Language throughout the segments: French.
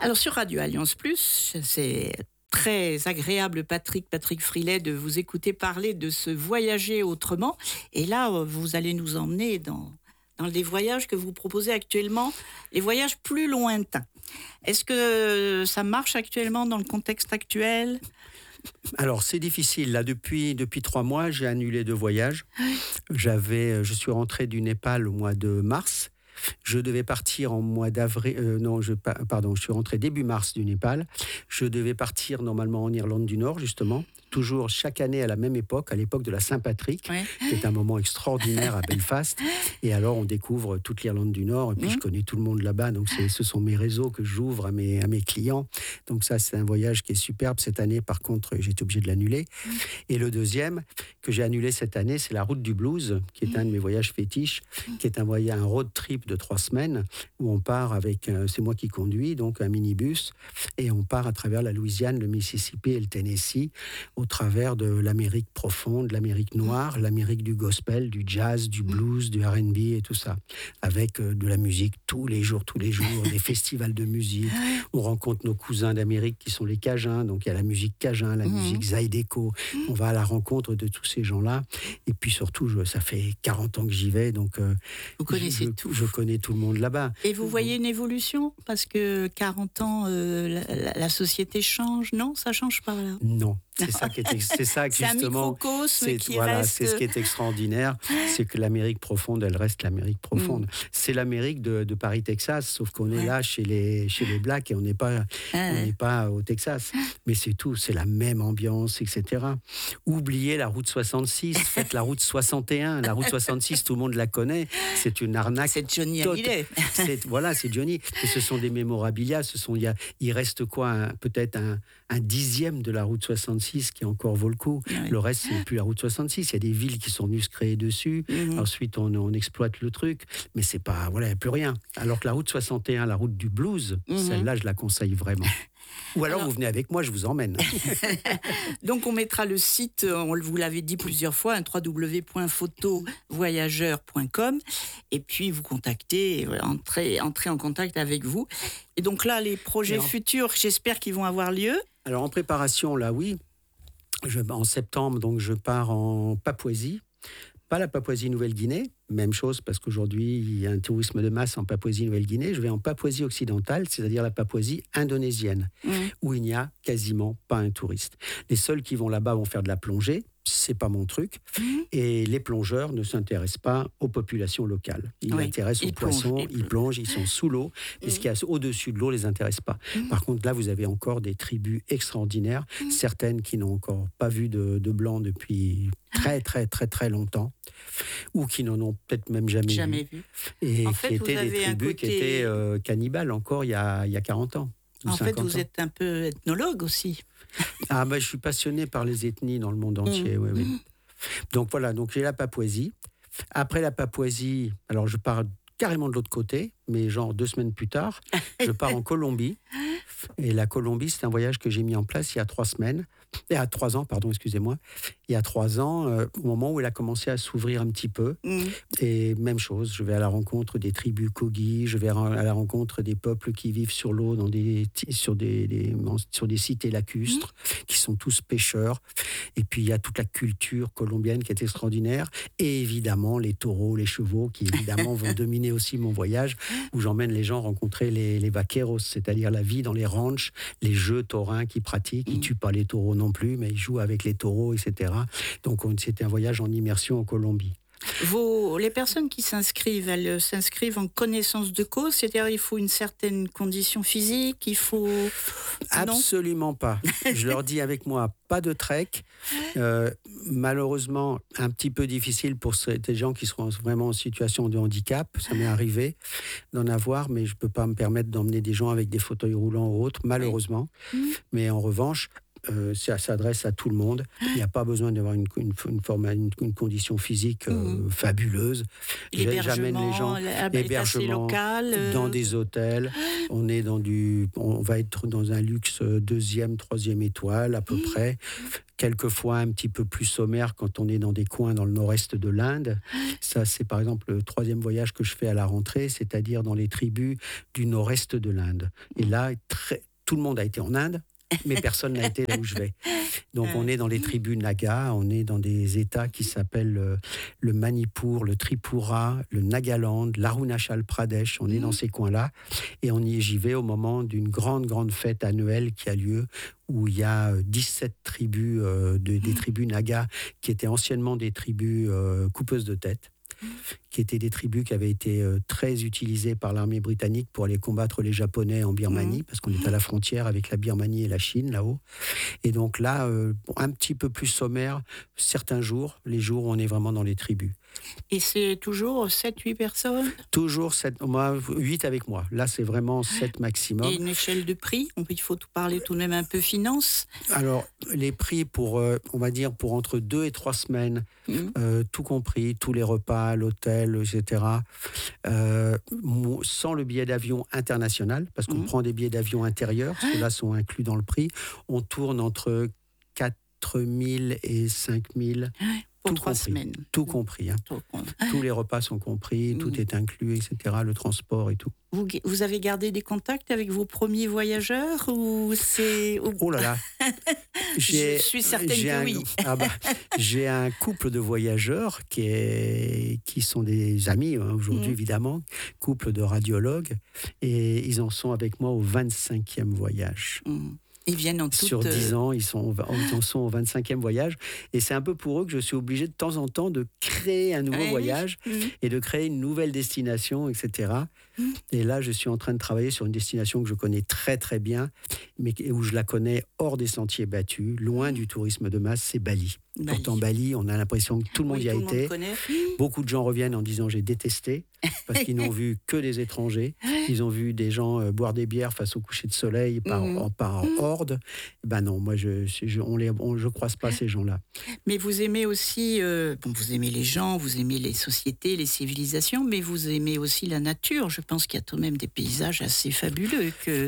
Alors sur Radio Alliance Plus, c'est très agréable, Patrick Frilet, de vous écouter parler de ce voyager autrement. Et là, vous allez nous emmener dans les voyages que vous proposez actuellement, les voyages plus lointains. Est-ce que ça marche actuellement dans le contexte actuel ? Alors, c'est difficile. Là, depuis 3 mois, j'ai annulé 2 voyages. Je suis rentré du Népal au mois de mars. Je devais partir en mois d'avril. Je suis rentré début mars du Népal. Je devais partir normalement en Irlande du Nord, justement. Toujours chaque année à la même époque, à l'époque de la Saint-Patrick, qui est un moment extraordinaire à Belfast. Et alors, on découvre toute l'Irlande du Nord. Et puis, je connais tout le monde là-bas. Donc, ce sont mes réseaux que j'ouvre à mes clients. Donc, ça, c'est un voyage qui est superbe. Cette année, par contre, j'ai été obligé de l'annuler. Et le deuxième que j'ai annulé cette année, c'est la route du blues, qui est un de mes voyages fétiches, qui est un road trip de 3 semaines où on part avec, c'est moi qui conduis, donc un minibus, et on part à travers la Louisiane, le Mississippi et le Tennessee, au travers de l'Amérique profonde, l'Amérique noire, l'Amérique du gospel, du jazz, du blues, du R&B et tout ça, avec de la musique tous les jours, des festivals de musique. On rencontre nos cousins d'Amérique qui sont les Cajuns, donc il y a la musique Cajun, la musique Zydeco. On va à la rencontre de tous ces gens-là. Et puis surtout, ça fait 40 ans que j'y vais, donc vous connaissez tout. Je connais tout le monde là-bas. Et vous voyez une évolution ? Parce que 40 ans, la société change, non ? Ça change pas là ? Non. C'est ça qui est, c'est ça que c'est justement. Un microcosme qui voilà, reste. c'est ce qui est extraordinaire, c'est que l'Amérique profonde, elle reste l'Amérique profonde. C'est l'Amérique de Paris, Texas, sauf qu'on est là chez les Blacks et on n'est pas au Texas. Mais c'est tout, c'est la même ambiance, etc. Oubliez la route 66, faites la route 61. La route 66, tout le monde la connaît. C'est une arnaque. C'est Johnny Hallyday. C'est Johnny. Et ce sont des mémorabilia. Il reste quoi, peut-être un dixième de la route 66 qui encore vaut le coup. Oui. Le reste, c'est plus la route 66. Il y a des villes qui sont venues se créer dessus. Ensuite, on exploite le truc. Mais c'est pas, il n'y a plus rien. Alors que la route 61, la route du blues, celle-là, je la conseille vraiment. Ou alors, vous venez avec moi, je vous emmène. Donc, on mettra le site, vous l'avez dit plusieurs fois, www.photovoyageur.com, et puis vous contactez, entrez en contact avec vous. Et donc là, les projets futurs, j'espère qu'ils vont avoir lieu. Alors, en préparation, là, oui. En septembre, donc, je pars en Papouasie. Pas la Papouasie-Nouvelle-Guinée, même chose, parce qu'aujourd'hui, il y a un tourisme de masse en Papouasie-Nouvelle-Guinée. Je vais en Papouasie occidentale, c'est-à-dire la Papouasie indonésienne, où il n'y a quasiment pas un touriste. Les seuls qui vont là-bas vont faire de la plongée. C'est pas mon truc. Et les plongeurs ne s'intéressent pas aux populations locales. Ils s'intéressent aux poissons, ils plongent, ils sont sous l'eau. Et ce qu'il y a au-dessus de l'eau ne les intéresse pas. Par contre, là, vous avez encore des tribus extraordinaires, certaines qui n'ont encore pas vu de blanc depuis très, très, très, très longtemps, ou qui n'en ont peut-être même jamais vu. Et qui étaient des tribus qui étaient cannibales encore il y a 40 ans. En fait, vous êtes un peu ethnologue aussi. Je suis passionné par les ethnies dans le monde entier. Oui. Donc voilà, j'ai la Papouasie. Après la Papouasie, alors je pars carrément de l'autre côté, mais genre 2 semaines plus tard, je pars en Colombie. Et la Colombie, c'est un voyage que j'ai mis en place il y a 3 ans, excusez-moi. Il y a 3 ans, au moment où elle a commencé à s'ouvrir un petit peu. Et même chose, je vais à la rencontre des tribus Kogi, je vais à la rencontre des peuples qui vivent sur l'eau sur des cités lacustres, qui sont tous pêcheurs. Et puis il y a toute la culture colombienne qui est extraordinaire. Et évidemment, les taureaux, les chevaux, qui évidemment vont dominer aussi mon voyage, où j'emmène les gens rencontrer les vaqueros, c'est-à-dire la vie dans les ranchs, les jeux taurins qu'ils pratiquent. Ils ne tuent pas les taureaux non plus, mais ils jouent avec les taureaux, etc. Donc c'était un voyage en immersion en Colombie. Les personnes qui s'inscrivent, elles s'inscrivent en connaissance de cause, c'est-à-dire il faut une certaine condition physique, il faut... Absolument pas. Je leur dis avec moi, pas de trek. Malheureusement, un petit peu difficile pour des gens qui seront vraiment en situation de handicap. Ça m'est arrivé d'en avoir, mais je ne peux pas me permettre d'emmener des gens avec des fauteuils roulants ou autres, malheureusement. Mais en revanche, ça s'adresse à tout le monde. Il n'y a pas besoin d'avoir une condition physique fabuleuse. J'amène les gens hébergement dans des hôtels. On va être dans un luxe 2e, 3e étoile à peu près. quelquefois un petit peu plus sommaire quand on est dans des coins dans le nord-est de l'Inde. Ça, c'est par exemple le 3e voyage que je fais à la rentrée, c'est-à-dire dans les tribus du nord-est de l'Inde. Et là, tout le monde a été en Inde, mais personne n'a été là où je vais. Donc on est dans les tribus Naga, on est dans des États qui s'appellent le Manipur, le Tripura, le Nagaland, l'Arunachal Pradesh. On est dans ces coins-là et j'y vais au moment d'une grande fête annuelle qui a lieu où il y a 17 tribus, des tribus Naga qui étaient anciennement des tribus coupeuses de tête, qui étaient des tribus qui avaient été très utilisées par l'armée britannique pour aller combattre les Japonais en Birmanie, parce qu'on est à la frontière avec la Birmanie et la Chine, là-haut. Et donc là, un petit peu plus sommaire, certains jours, les jours où on est vraiment dans les tribus. Et c'est toujours 7-8 personnes? Toujours 8 avec moi. Là, c'est vraiment 7 maximum. Et une échelle de prix? Il faut tout parler tout de même un peu finance. Alors, les prix pour, on va dire, pour entre 2 et 3 semaines, tout compris, tous les repas, l'hôtel, etc., sans le billet d'avion international, parce qu'on prend des billets d'avion intérieurs, ceux-là sont inclus dans le prix, on tourne entre 4 000 et 5 000. Pour 3 semaines. Tout compris. Hein. Tous les repas sont compris, tout est inclus, etc., le transport et tout. Vous avez gardé des contacts avec vos premiers voyageurs ou c'est... Oh là là. Je suis certaine que oui. J'ai un couple de voyageurs qui sont des amis aujourd'hui, évidemment, couple de radiologues, et ils en sont avec moi au 25e voyage. Ils viennent en toute... Sur 10 ans, ils en sont au 25e voyage. Et c'est un peu pour eux que je suis obligé de temps en temps de créer un nouveau voyage et de créer une nouvelle destination, etc. Et là, je suis en train de travailler sur une destination que je connais très très bien, mais où je la connais hors des sentiers battus, loin du tourisme de masse, c'est Bali. Pourtant, Bali, on a l'impression que tout le monde y a été. Beaucoup de gens reviennent en disant « j'ai détesté », parce qu'ils n'ont vu que des étrangers. Ils ont vu des gens boire des bières face au coucher de soleil par horde. Ben non, moi, je croise pas ces gens-là. Mais vous aimez aussi, vous aimez les gens, vous aimez les sociétés, les civilisations, mais vous aimez aussi la nature. Je pense qu'il y a tout de même des paysages assez fabuleux que...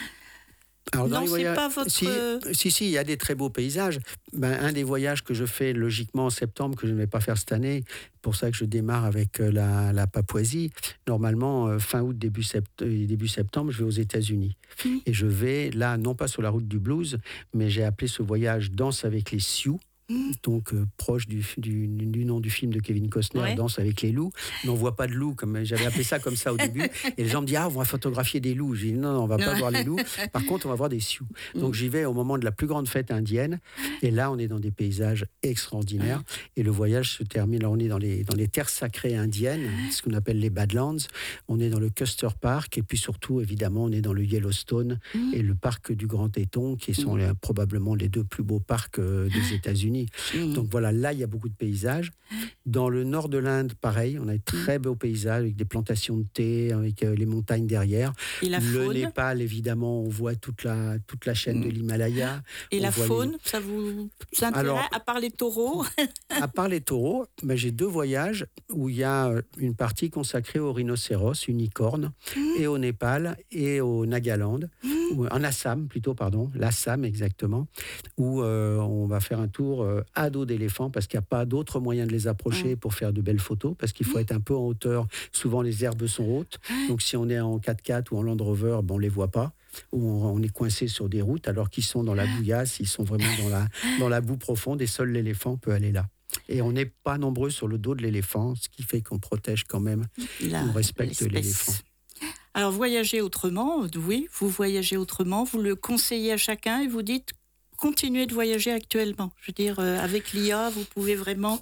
Alors, non, c'est pas votre... Si, il y a des très beaux paysages. Un des voyages que je fais logiquement en septembre, que je ne vais pas faire cette année, pour ça que je démarre avec la Papouasie. Normalement, fin août, début septembre, je vais aux États-Unis. Et je vais là, non pas sur la route du blues, mais j'ai appelé ce voyage Danse avec les Sioux. Donc proche du nom du film de Kevin Costner, Danse avec les loups. Mais on ne voit pas de loups, comme j'avais appelé ça comme ça au début. Et les gens me disent, on va photographier des loups. J'ai dit, non, on ne va pas voir les loups. Par contre, on va voir des Sioux. Donc j'y vais au moment de la plus grande fête indienne. Et là, on est dans des paysages extraordinaires. Et le voyage se termine, là, on est dans les terres sacrées indiennes, ce qu'on appelle les Badlands. On est dans le Custer Park. Et puis surtout, évidemment, on est dans le Yellowstone et le parc du Grand Teton, qui sont probablement les 2 plus beaux parcs des États-Unis. Donc voilà, là, il y a beaucoup de paysages. Dans le nord de l'Inde, pareil, on a de très beaux paysages avec des plantations de thé, avec les montagnes derrière. Et la faune? Le Népal, évidemment, on voit toute la chaîne de l'Himalaya. Et la faune, ça vous intéresse? Alors, à part les taureaux? À part les taureaux, j'ai 2 voyages où il y a une partie consacrée aux rhinocéros, unicornes, et au Népal et au Nagaland, en Assam plutôt, pardon, l'Assam exactement, où on va faire un tour à dos d'éléphants parce qu'il n'y a pas d'autre moyen de les approcher pour faire de belles photos, parce qu'il faut être un peu en hauteur. Souvent, les herbes sont hautes. Donc, si on est en 4x4 ou en Land Rover, on ne les voit pas. Ou on est coincé sur des routes, alors qu'ils sont dans la bouillasse, ils sont vraiment dans la boue profonde et seul l'éléphant peut aller là. Et on n'est pas nombreux sur le dos de l'éléphant, ce qui fait qu'on protège quand même, on respecte l'éléphant. Alors, voyager autrement, oui, vous voyagez autrement, vous le conseillez à chacun et vous dites continuez de voyager actuellement. Je veux dire, avec l'IA, vous pouvez vraiment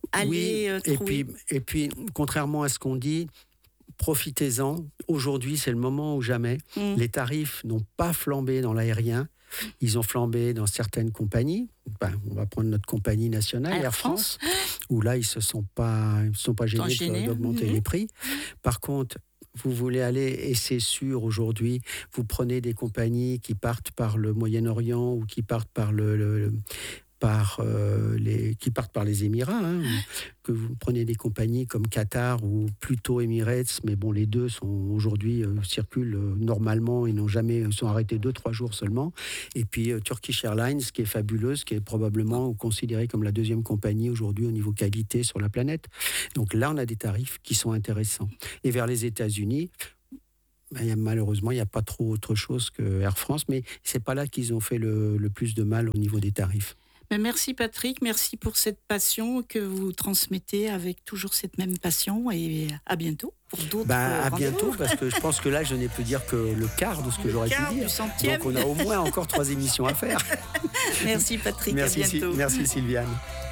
aller trouver... Et puis, contrairement à ce qu'on dit, profitez-en. Aujourd'hui, c'est le moment ou jamais. Les tarifs n'ont pas flambé dans l'aérien. Ils ont flambé dans certaines compagnies. On va prendre notre compagnie nationale, Air France, où là, ils ne se sont pas gênés d'augmenter les prix. Par contre, vous voulez aller, et c'est sûr aujourd'hui, vous prenez des compagnies qui partent par le Moyen-Orient ou qui partent par qui partent par les Émirats, hein, que vous prenez des compagnies comme Qatar ou plutôt Emirates, mais bon, les deux sont aujourd'hui circulent normalement et sont arrêtés 2-3 jours seulement. Et puis Turkish Airlines, qui est fabuleuse, qui est probablement considérée comme la deuxième compagnie aujourd'hui au niveau qualité sur la planète. Donc là, on a des tarifs qui sont intéressants. Et vers les États-Unis, malheureusement, il n'y a pas trop autre chose que Air France, mais c'est pas là qu'ils ont fait le plus de mal au niveau des tarifs. Merci Patrick, merci pour cette passion que vous transmettez avec toujours cette même passion, et à bientôt pour d'autres à bientôt, parce que je pense que là, je n'ai pu dire que le quart de ce que j'aurais pu dire. Donc on a au moins encore 3 émissions à faire. Merci Patrick, à bientôt. Merci Sylviane.